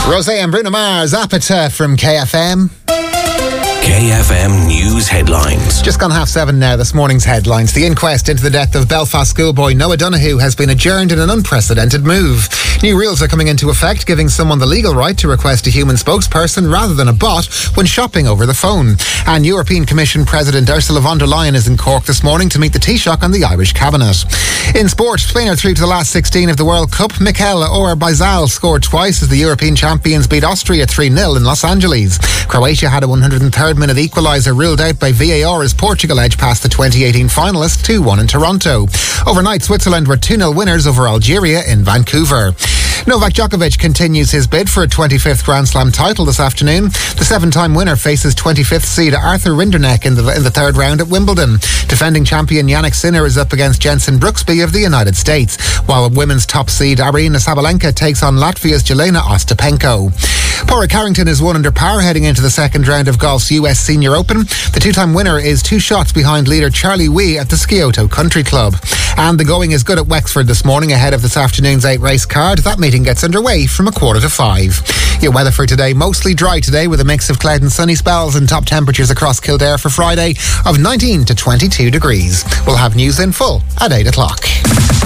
Rosé and Bruno Mars, Apata from KFM. KFM News Headlines. Just gone 7:30 now, this morning's headlines. The inquest into the death of Belfast schoolboy Noah Donoghue has been adjourned in an unprecedented move. New rules are coming into effect, giving someone the legal right to request a human spokesperson rather than a bot when shopping over the phone. And European Commission President Ursula von der Leyen is in Cork this morning to meet the Taoiseach and the Irish Cabinet. In sport, Spain are through to the last 16 of the World Cup. Mikel Oyarzabal scored twice as the European champions beat Austria 3-0 in Los Angeles. Croatia had a 103rd minute equaliser ruled out by VAR as Portugal edged past the 2018 finalists 2-1 in Toronto. Overnight, Switzerland were 2-0 winners over Algeria in Vancouver. Novak Djokovic continues his bid for a 25th Grand Slam title this afternoon. The 7-time winner faces 25th seed Arthur Rinderknech in the third round at Wimbledon. Defending champion Jannik Sinner is up against Jensen Brooksby of the United States, while women's top seed Aryna Sabalenka takes on Latvia's Jelena Ostapenko. Padraig Harrington is 1 under par heading into the second round of golf's US Senior Open. The two-time winner is 2 shots behind leader Charlie Wee at the Scioto Country Club. And the going is good at Wexford this morning ahead of this afternoon's 8-race card. That meeting gets underway from 4:45. Your weather for today, mostly dry today with a mix of cloud and sunny spells and top temperatures across Kildare for Friday of 19 to 22 degrees. We'll have news in full at 8 o'clock.